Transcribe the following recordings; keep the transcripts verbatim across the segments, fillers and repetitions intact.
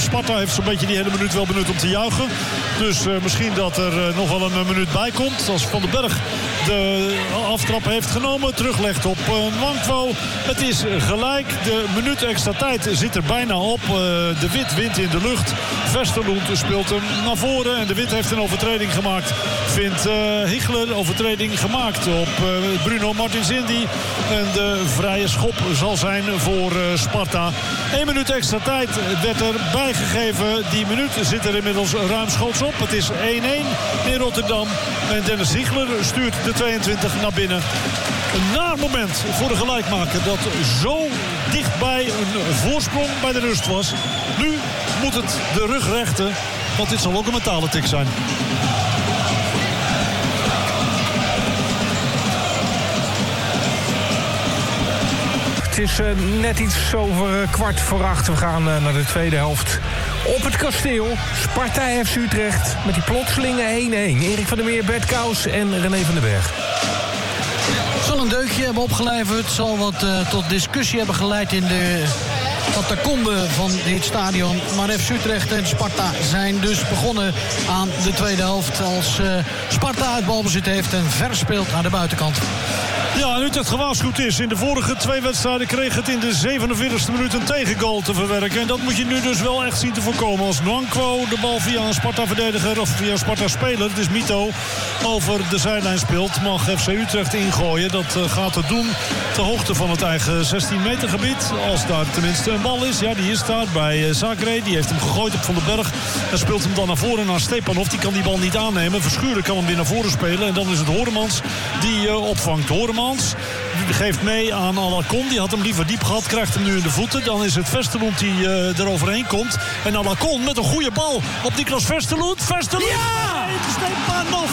Sparta heeft zo'n beetje die hele minuut wel benut om te juichen. Dus uh, misschien dat er uh, nog wel een uh, minuut bij komt. Als Van den Berg de aftrap heeft genomen. Teruglegt op uh, Nwankwo. Het is gelijk. De minuut extra tijd zit er bijna op. Uh, de Wit wint in de lucht. Vesterloen speelt hem naar voren. En de Wit heeft een overtreding gemaakt. Vindt uh, Higler overtreding gemaakt op uh, Bruno Martins Indy. En de vrije schop zal zijn voor uh, Sparta. Eén minuut extra tijd werd er bijgegeven. Die minuut zit er inmiddels ruimschoots op. Het is één-één in Rotterdam. En Dennis Higler stuurt de tweeëntwintig naar binnen. Een naar moment voor de gelijkmaker dat zo dichtbij een voorsprong bij de rust was. Nu moet het de rug rechten, want dit zal ook een mentale tik zijn. Het is uh, net iets over uh, kwart voor acht. We gaan uh, naar de tweede helft. Op het kasteel, Sparta F C Utrecht met die plotselinge één-één. Erik van der Meer, Bert Kous en René van den Berg. Zal een deukje hebben opgeleverd. Zal wat uh, tot discussie hebben geleid in de catacombe van dit stadion. Maar F C Utrecht en Sparta zijn dus begonnen aan de tweede helft. Als uh, Sparta het balbezit heeft en verspeelt aan de buitenkant. Ja, en Utrecht gewaarschuwd is. In de vorige twee wedstrijden kreeg het in de zevenenveertigste minuut een tegengoal te verwerken. En dat moet je nu dus wel echt zien te voorkomen. Als Nwankwo de bal via een Sparta-verdediger of via een Sparta-speler, het is Mito, over de zijlijn speelt, mag F C Utrecht ingooien. Dat uh, gaat het doen ter hoogte van het eigen zestien meter gebied. Als daar tenminste een bal is. Ja, die is daar bij uh, Zagré. Die heeft hem gegooid op Van den Berg. En speelt hem dan naar voren naar Stepanov. Die kan die bal niet aannemen. Verschuren kan hem weer naar voren spelen. En dan is het Horemans die uh, opvangt. Horemans die geeft mee aan Alarcon. Die had hem liever diep gehad. Krijgt hem nu in de voeten. Dan is het Vesterloend die uh, eroverheen komt. En Alarcon met een goede bal op Niklas Vesterloend. Vesterloend! Ja! Stepanov!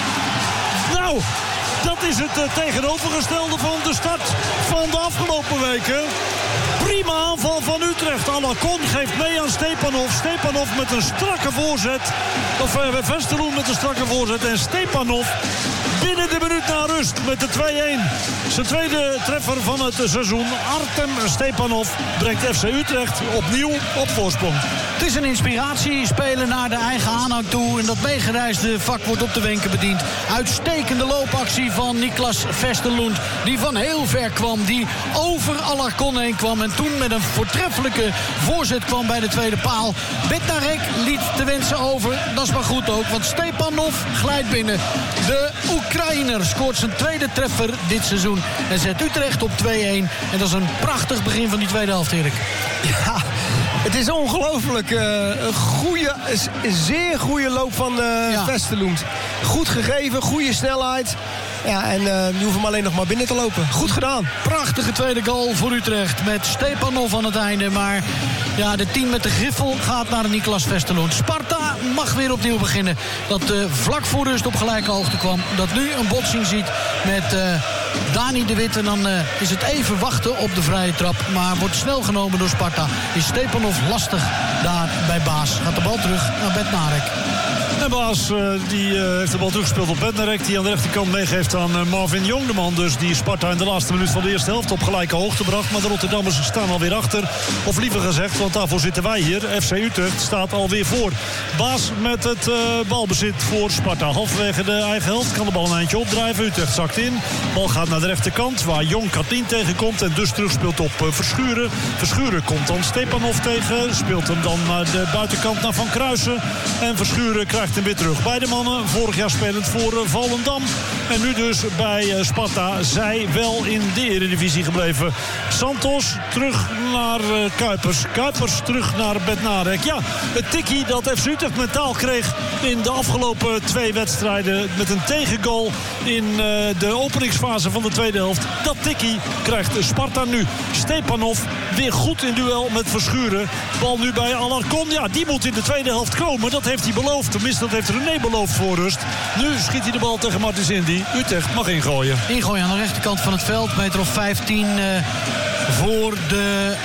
Nou, dat is het uh, tegenovergestelde van de start van de afgelopen weken. Prima aanval van Utrecht. Alarcon geeft mee aan Stepanov. Stepanov met een strakke voorzet. Of uh, Vesterloend met een strakke voorzet. En Stepanov binnen de minuut na rust met de twee-één. Zijn tweede treffer van het seizoen. Artem Stepanov brengt F C Utrecht opnieuw op voorsprong. Het is een inspiratie. Spelen naar de eigen aanhang toe. En dat meegereisde vak wordt op de wenken bediend. Uitstekende loopactie van Niklas Vesterloend. Die van heel ver kwam. Die over Alarcon heen kwam. En toen met een voortreffelijke voorzet kwam bij de tweede paal. Bednarek liet de wensen over. Dat is maar goed ook. Want Stepanov glijdt binnen. De Oekraïner scoort zijn tweede treffer dit seizoen. En zet Utrecht op twee-één. En dat is een prachtig begin van die tweede helft, Erik. Ja, het is ongelooflijk. Uh, een goede, zeer goede loop van uh, ja. Vesterloend. Goed gegeven, goede snelheid. Ja, en uh, nu hoeven we alleen nog maar binnen te lopen. Goed gedaan. Prachtige tweede goal voor Utrecht met Stepanov aan het einde. Maar ja, de tien met de griffel gaat naar Niklas Vesterloend. Sparta mag weer opnieuw beginnen. Dat uh, vlak voor rust op gelijke hoogte kwam. Dat nu een botsing ziet met uh, Dani de Wit. En dan uh, is het even wachten op de vrije trap. Maar wordt snel genomen door Sparta. Is Stepanov lastig daar bij Baas. Gaat de bal terug naar Bednarek. En Baas uh, die, uh, heeft de bal teruggespeeld op Bednarek. Die aan de rechterkant meegeeft aan uh, Marvin Jong. De man dus die Sparta in de laatste minuut van de eerste helft op gelijke hoogte bracht. Maar de Rotterdammers staan alweer achter. Of liever gezegd, want daarvoor zitten wij hier. F C Utrecht staat alweer voor. Baas met het uh, balbezit voor Sparta. Halverwege de eigen helft kan de bal een eindje opdrijven. Utrecht zakt in. Bal gaat naar de rechterkant waar Jong Katlin tegenkomt. En dus terugspeelt op uh, Verschuren. Verschuren komt dan Stepanov tegen. Speelt hem dan naar de buitenkant naar Van Kruisen. En Verschuren krijgt hem weer terug. Beide mannen vorig jaar spelend voor uh, Volendam. En nu dus bij uh, Sparta. Zij wel in de Eredivisie gebleven. Santos terug naar uh, Kuipers. Kuipers terug naar Bednarek. Ja, het tikkie dat F C Utrecht mentaal kreeg in de afgelopen twee wedstrijden. Met een tegengoal in uh, de openingsfase van de tweede helft. Dat tikkie krijgt Sparta nu. Stepanov weer goed in duel met Verschuren. Bal nu bij Alarcon. Ja, die moet in de tweede helft komen. Dat heeft hij beloofd. Tenminste, dat heeft René beloofd voor rust. Nu schiet hij de bal tegen Martins Indy. Utrecht mag ingooien. Ingooien aan de rechterkant van het veld. Meter of vijftien uh, voor de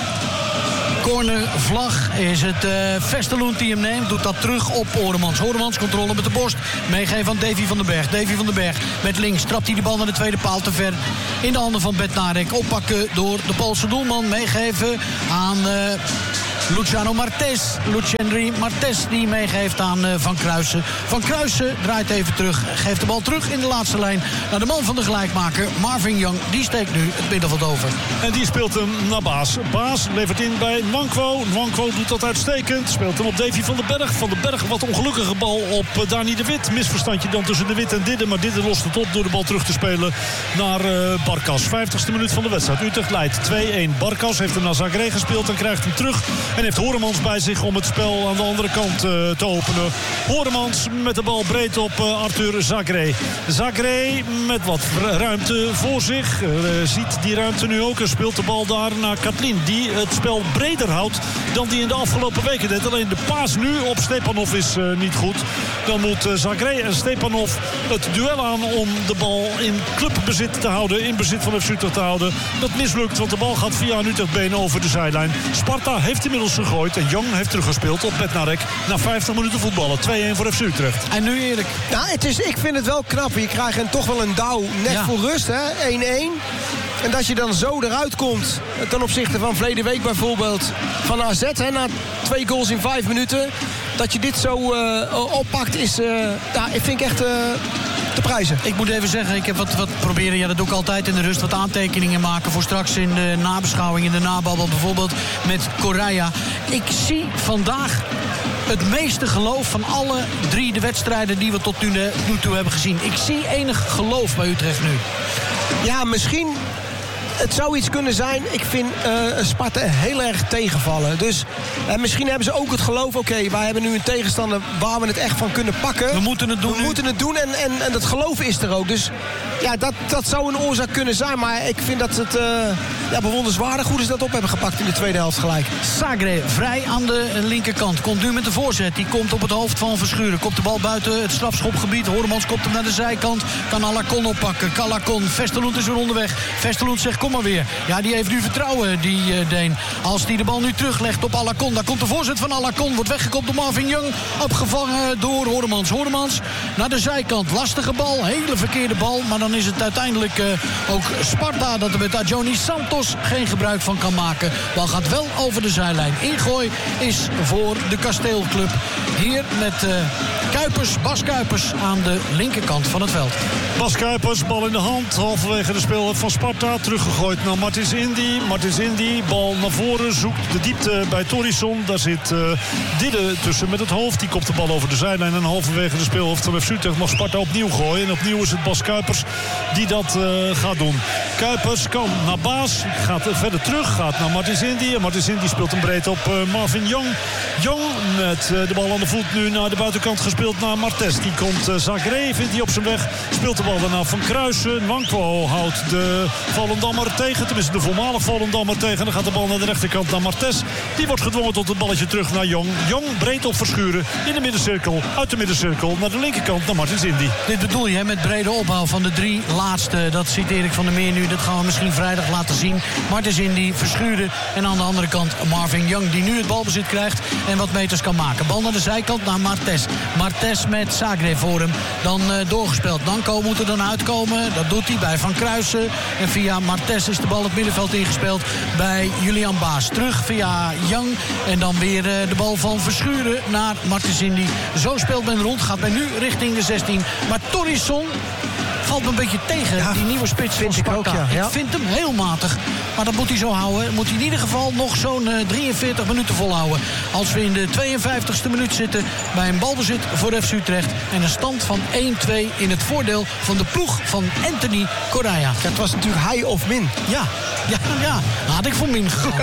cornervlag is het uh, Vesterloend die hem neemt. Doet dat terug op Horemans. Horemans controle met de borst. Meegeven aan Davy van den Berg. Davy van den Berg met links. Trapt hij de bal naar de tweede paal te ver. In de handen van Bednarek. Oppakken door de Poolse doelman. Meegeven aan Uh, Luciano Martes. Lucien Martes die meegeeft aan uh, Van Kruijsen. Van Kruijsen draait even terug. Geeft de bal terug in de laatste lijn naar de man van de gelijkmaker. Marvin Young, die steekt nu het middenveld over. En die speelt hem naar Baas. Baas levert in bij Nwankwo. Nwankwo doet dat uitstekend. Speelt hem op Davy van den Berg. Van den Berg wat ongelukkige bal op uh, Dani de Wit. Misverstandje dan tussen de Wit en Didde. Maar Didde lost het op door de bal terug te spelen naar uh, Barkas. vijftigste minuut van de wedstrijd. Utrecht leidt twee-een. Barkas heeft hem naar Zagré gespeeld en krijgt hem terug. En heeft Horemans bij zich om het spel aan de andere kant uh, te openen. Horemans met de bal breed op uh, Arthur Zagré. Zagré met wat ruimte voor zich. Uh, ziet die ruimte nu ook en speelt de bal daar naar Katlin. Die het spel breder houdt dan die in de afgelopen weken deed. Alleen de paas nu op Stepanov is uh, niet goed. Dan moet uh, Zagré en Stepanov het duel aan om de bal in clubbezit te houden. In bezit van F C Utrecht te houden. Dat mislukt, want de bal gaat via een Utrecht-been over de zijlijn. Sparta heeft inmiddels gegooid en Jong heeft teruggespeeld op Bednarek. Na vijftig minuten voetballen. twee-een voor F C Utrecht. En nu Erik. Nou, het is, ik vind het wel knap. Je krijgt een, toch wel een douw net ja. voor rust. hè, één-één. En dat je dan zo eruit komt ten opzichte van verleden week bijvoorbeeld van A Z. Hè, na twee goals in vijf minuten. Dat je dit zo uh, oppakt is, uh, nou, ik vind ik echt... Uh, te prijzen. Ik moet even zeggen, ik heb wat, wat proberen, ja dat doe ik altijd in de rust, wat aantekeningen maken voor straks in de nabeschouwing, in de nababbel bijvoorbeeld met Correa. Ik zie vandaag het meeste geloof van alle drie de wedstrijden die we tot nu, nu toe hebben gezien. Ik zie enig geloof bij Utrecht nu. Ja, misschien... Het zou iets kunnen zijn. Ik vind uh, Sparta heel erg tegenvallen. Dus uh, misschien hebben ze ook het geloof. Oké, okay, wij hebben nu een tegenstander waar we het echt van kunnen pakken. We moeten het doen. We nu. moeten het doen en, en, en dat geloof is er ook. Dus ja, dat, dat zou een oorzaak kunnen zijn. Maar ik vind dat het uh, ja, bewonderenswaardig goed is dat op hebben gepakt in de tweede helft gelijk. Zagré vrij aan de linkerkant. Komt nu met de voorzet. Die komt op het hoofd van Verschuren. Komt de bal buiten het strafschopgebied. Horemans komt hem naar de zijkant. Kan Alacon oppakken. Alacon. Vesterloend is weer onderweg. Vesterloend zegt kom maar weer. Ja, die heeft nu vertrouwen, die uh, Deen. Als die de bal nu teruglegt op Alacon. Daar komt de voorzet van Alacon. Wordt weggekopt door Marvin Young. Opgevangen door Horemans. Horemans naar de zijkant. Lastige bal. Hele verkeerde bal. Maar dan is het uiteindelijk uh, ook Sparta dat er met Adjoni Santos geen gebruik van kan maken. Bal gaat wel over de zijlijn. Ingooi is voor de Kasteelclub. Hier met uh, Kuipers, Bas Kuipers aan de linkerkant van het veld. Bas Kuipers, bal in de hand. Halverwege de speelhelft van Sparta. Teruggegooid naar Martins Indy. Martins Indy, bal naar voren. Zoekt de diepte bij Torisson. Daar zit uh, Didde tussen met het hoofd. Die kopt de bal over de zijlijn. En halverwege de speelhelft van F C Utrecht mag Sparta opnieuw gooien. En opnieuw is het Bas Kuipers die dat uh, gaat doen. Kuipers kan naar Baas. Gaat verder terug. Gaat naar Martins Indy. En Martins Indy speelt hem breed op uh, Marvin Young. Young met uh, de bal aan de voet nu naar de buitenkant gespeeld naar Martes. Die komt uh, Zagré, vindt hij op zijn weg. Speelt de bal daarna Van Kruijsen. Nwankwo houdt de Volendammer tegen. Tenminste de voormalig Volendammer tegen. En dan gaat de bal naar de rechterkant naar Martes. Die wordt gedwongen tot het balletje terug naar Jong. Jong breed op Verschuren in de middencirkel. Uit de middencirkel naar de linkerkant naar Martins Indy. Dit bedoel je hè, met brede opbouw van de drie laatste. Dat ziet Erik van der Meer nu. Dat gaan we misschien vrijdag laten zien. Martins Indy, Verschuren. En aan de andere kant Marvin Young die nu het balbezit krijgt. En wat meters kan maken. Bal naar de zijkant naar Martes. Martes met Zagré voor hem. Dan uh, doorgespeeld. Danko moet er dan uitkomen. Dat doet hij bij Van Kruijsen. En via Martes is de bal het middenveld ingespeeld bij Julian Baas. Terug via Young. En dan weer uh, de bal van Verschuren naar Martins Indy. Zo speelt men rond. Gaat men nu richting de zestien. Maar Torisson valt me een beetje tegen, ja, die nieuwe spits van Sparta. Ik, ook, ja. Ja. Ik vind hem heel matig. Maar dat moet hij zo houden. Moet hij in ieder geval nog zo'n uh, drieënveertig minuten volhouden. Als we in de tweeënvijftigste minuut zitten bij een balbezit voor F C Utrecht. En een stand van één-twee in het voordeel van de ploeg van Anthony Correa. Ja, het was natuurlijk hij of min. Ja, ja, ja. Had ik voor min gegaan.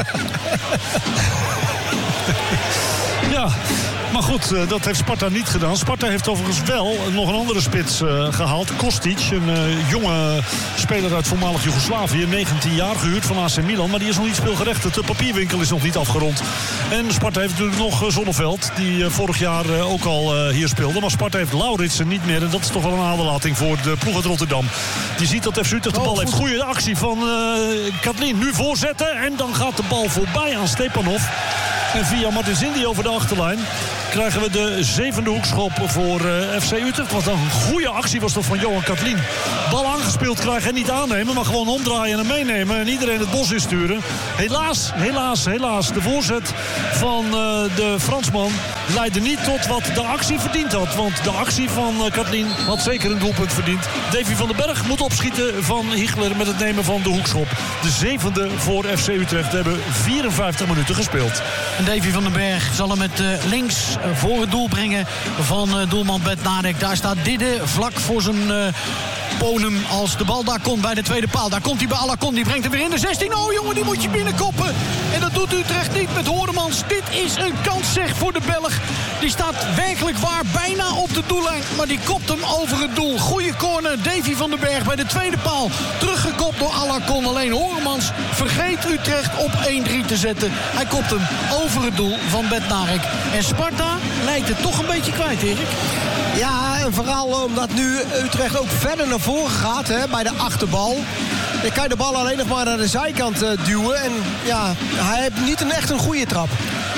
Ja. Maar goed, dat heeft Sparta niet gedaan. Sparta heeft overigens wel nog een andere spits uh, gehaald. Kostic, een uh, jonge speler uit voormalig Joegoslavië. negentien jaar, gehuurd van A C Milan. Maar die is nog niet speelgerechtigd. De papierwinkel is nog niet afgerond. En Sparta heeft natuurlijk nog uh, Zonneveld. Die uh, vorig jaar uh, ook al uh, hier speelde. Maar Sparta heeft Lauritsen niet meer. En dat is toch wel een aderlating voor de ploeg uit Rotterdam. Die ziet dat F C Utrecht de bal oh, heeft. Goede actie van uh, Katlin. Nu voorzetten. En dan gaat de bal voorbij aan Stepanov. En via Martins Indy over de achterlijn krijgen we de zevende hoekschop voor uh, F C Utrecht. Wat een goede actie was dat van Johan Katlin. Bal aangespeeld krijgen en niet aannemen, maar gewoon omdraaien en meenemen. En iedereen het bos insturen. Helaas, helaas, helaas. De voorzet van uh, de Fransman leidde niet tot wat de actie verdiend had. Want de actie van uh, Katlin had zeker een doelpunt verdiend. Davy van den Berg moet opschieten van Hichler met het nemen van de hoekschop. De zevende voor F C Utrecht. We hebben vierenvijftig minuten gespeeld. En Davy van den Berg zal hem met uh, links uh, voor het doel brengen van uh, doelman Bednarek. Daar staat Didde vlak voor zijn uh, Bonum als de bal daar komt bij de tweede paal. Daar komt hij bij Alacon, die brengt hem weer in de zestien. Oh jongen, die moet je binnenkoppen. En dat doet Utrecht niet met Horemans. Dit is een kans zeg voor de Belg. Die staat werkelijk waar bijna op de doellijn. Maar die kopt hem over het doel. Goeie corner, Davy van den Berg bij de tweede paal. Teruggekopt door Alacon. Alleen Horemans vergeet Utrecht op één drie te zetten. Hij kopt hem over het doel van Bednarek. En Sparta lijkt het toch een beetje kwijt, Erik. Ja, en vooral omdat nu Utrecht ook verder naar voren gaat, hè, bij de achterbal. Dan kan je de bal alleen nog maar naar de zijkant uh, duwen. En ja, hij heeft niet een echt een goede trap.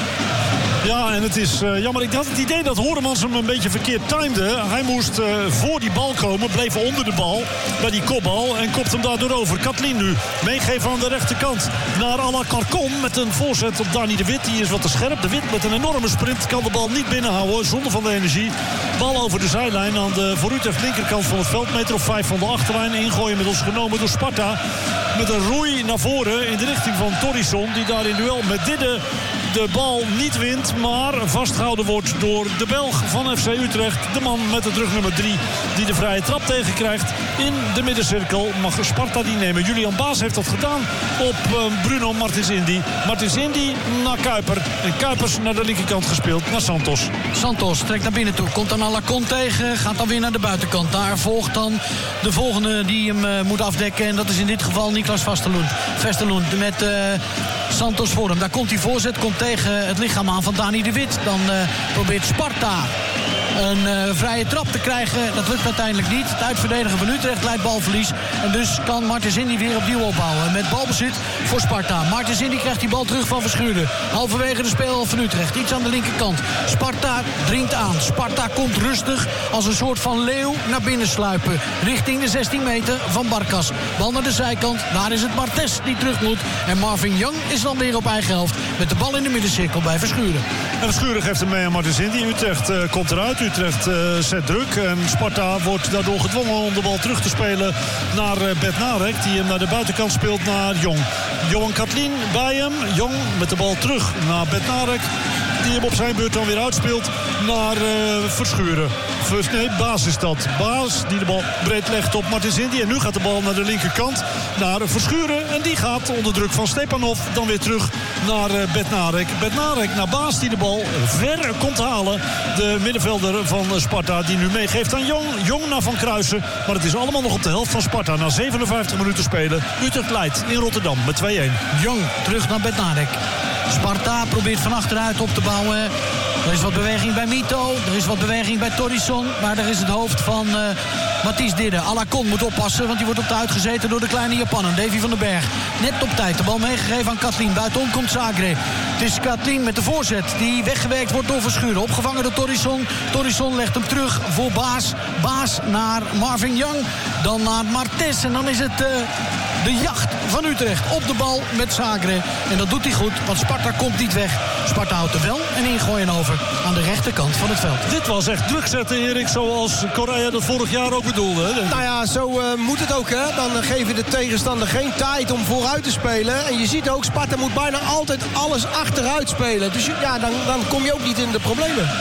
Ja, en het is uh, jammer. Ik had het idee dat Horemans hem een beetje verkeerd timde. Hij moest uh, voor die bal komen, bleef onder de bal bij die kopbal en kopt hem daardoor over. Katlin nu meegeven aan de rechterkant naar Alarcon met een voorzet op Dani de Wit. Die is wat te scherp. De Wit met een enorme sprint kan de bal niet binnenhouden zonder van de energie. Bal over de zijlijn aan de voor Utrecht linkerkant van het veld. Meter of vijf van de achterlijn. Ingooien met ons genomen door Sparta. Met een roei naar voren in de richting van Torisson. Die daar in duel met Didde de bal niet wint, maar vastgehouden wordt door de Belg van F C Utrecht. De man met het rugnummer drie die de vrije trap tegenkrijgt in de middencirkel. Mag Sparta die nemen. Julian Baas heeft dat gedaan op uh, Bruno Martins Indy. Martins Indy naar Kuiper. En Kuipers naar de linkerkant gespeeld naar Santos. Santos trekt naar binnen toe. Komt dan Alacon tegen. Gaat dan weer naar de buitenkant. Daar volgt dan de volgende die hem uh, moet afdekken. En dat is in dit geval Niklas Vesterloen. Met uh, Santos voor hem. Daar komt die voorzet. Komt tegen het lichaam aan van Dani de Wit. Dan uh, probeert Sparta een uh, vrije trap te krijgen. Dat lukt uiteindelijk niet. Het uitverdedigen van Utrecht leidt balverlies. En dus kan Martins Indy weer opnieuw opbouwen. Met balbezit voor Sparta. Martins Indy krijgt die bal terug van Verschuren. Halverwege de speelhelft van Utrecht. Iets aan de linkerkant. Sparta dringt aan. Sparta komt rustig als een soort van leeuw naar binnen sluipen. Richting de zestien meter van Barkas. Bal naar de zijkant. Daar is het Martes die terug moet. En Marvin Young is dan weer op eigen helft. Met de bal in de middencirkel bij Verschuren. En Verschuren geeft hem mee aan Martins Indy. Utrecht uh, komt eruit. Utrecht uh, zet druk. En Sparta wordt daardoor gedwongen om de bal terug te spelen naar uh, Bednarek. Die hem naar de buitenkant speelt naar Jong. Johan Katlin bij hem. Jong met de bal terug naar Bednarek. Die hem op zijn beurt dan weer uitspeelt naar uh, Verschuren. First, nee, Baas is dat. Baas die de bal breed legt op Martins Indy. En nu gaat de bal naar de linkerkant. Naar Verschuren. En die gaat onder druk van Stepanov dan weer terug naar uh, Bednarek. Bednarek naar Baas die de bal ver komt halen. De middenvelder van Sparta die nu meegeeft aan Jong. Jong naar Van Kruisen. Maar het is allemaal nog op de helft van Sparta. Na zevenenvijftig minuten spelen. Utrecht leidt in Rotterdam met twee-een. Jong terug naar Bednarek. Sparta probeert van achteruit op te bouwen. Er is wat beweging bij Mito. Er is wat beweging bij Torisson. Maar daar is het hoofd van uh, Matthijs Didde. Alacon moet oppassen, want die wordt op de uitgezeten door de kleine Japaner. Davy van den Berg. Net op tijd. De bal meegegeven aan Katlin. Buitenom komt Sagre. Het is Katlin met de voorzet. Die weggewerkt wordt door Verschuren. Opgevangen door Torisson. Torisson legt hem terug voor Baas. Baas naar Marvin Young. Dan naar Martes. En dan is het uh, de jacht van Utrecht op de bal met Sagre. En dat doet hij goed, want Sparta komt niet weg. Sparta houdt er wel en ingooien over aan de rechterkant van het veld. Dit was echt druk zetten, Erik, zoals Correa dat vorig jaar ook bedoelde. Hè? Nou ja, zo uh, moet het ook, hè. Dan geven de tegenstander geen tijd om vooruit te spelen. En je ziet ook, Sparta moet bijna altijd alles achteruit spelen. Dus ja, dan, dan kom je ook niet in de problemen.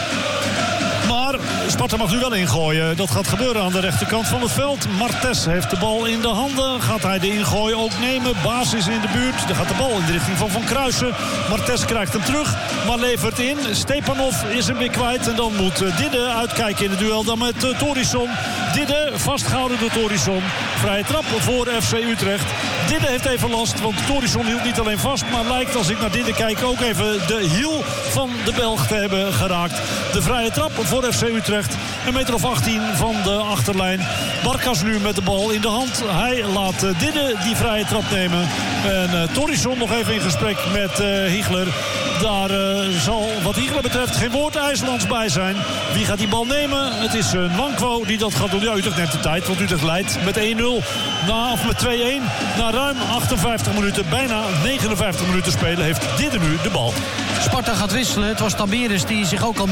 Maar Sparta mag nu wel ingooien. Dat gaat gebeuren aan de rechterkant van het veld. Martes heeft de bal in de handen. Gaat hij de ingooi ook nemen? Baas is in de buurt. Dan gaat de bal in de richting van Van Kruisen. Martes krijgt hem terug, maar levert in. Stepanov is hem weer kwijt. En dan moet Didde uitkijken in het duel dan met uh, Torisson. Didde vastgehouden door Torisson. Vrije trap voor F C Utrecht. Didde heeft even last, want Torisson hield niet alleen vast, maar lijkt, als ik naar Didde kijk, ook even de hiel van de Belg te hebben geraakt. De vrije trap voor F C Utrecht. Een meter of achttien van de achterlijn. Barkas nu met de bal in de hand. Hij laat uh, Didde die vrije trap nemen. En uh, Torisson nog even in gesprek met uh, Hichler. Daar uh, zal wat Igelen betreft geen woord IJslands bij zijn. Wie gaat die bal nemen? Het is uh, Nwankwo die dat gaat doen. Ja, Utrecht neemt de tijd, want Utrecht leidt met één nul. Na, of met twee-een. Na ruim achtenvijftig minuten, bijna negenenvijftig minuten spelen, heeft Didemu de bal. Sparta gaat wisselen. Het was Taberes die zich ook al